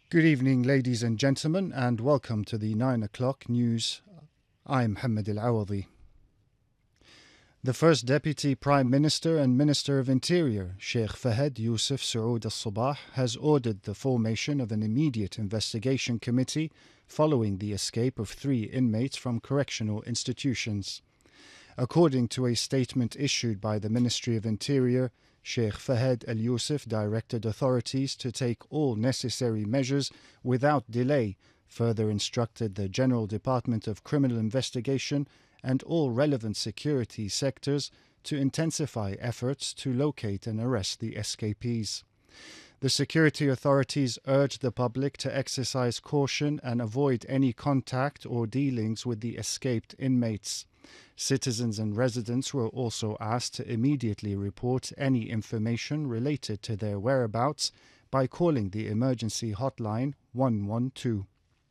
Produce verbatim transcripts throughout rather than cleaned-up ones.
Good evening, ladies and gentlemen, and welcome to the nine o'clock news. I'm Mohammed Al-Awadi. The First Deputy Prime Minister and Minister of Interior, Sheikh Fahad Yusuf Saud Al-Sabah, has ordered the formation of an immediate investigation committee following the escape of three inmates from correctional institutions. According to a statement issued by the Ministry of Interior, Sheikh Fahad Al-Yusuf directed authorities to take all necessary measures without delay, further instructed the General Department of Criminal Investigation and all relevant security sectors to intensify efforts to locate and arrest the escapees. The security authorities urged the public to exercise caution and avoid any contact or dealings with the escaped inmates. Citizens and residents were also asked to immediately report any information related to their whereabouts by calling the emergency hotline one one two.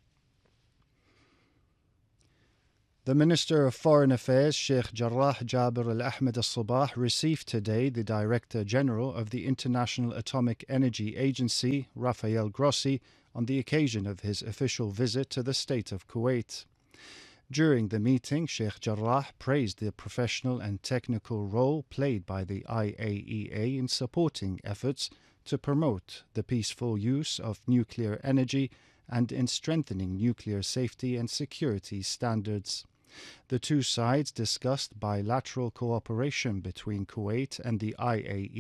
The Minister of Foreign Affairs, Sheikh Jarrah Jabir Al-Ahmed Al-Sabah, received today the Director General of the International Atomic Energy Agency, Rafael Grossi, on the occasion of his official visit to the state of Kuwait. During the meeting, Sheikh Jarrah praised the professional and technical role played by the I A E A in supporting efforts to promote the peaceful use of nuclear energy and in strengthening nuclear safety and security standards. The two sides discussed bilateral cooperation between Kuwait and the I A E A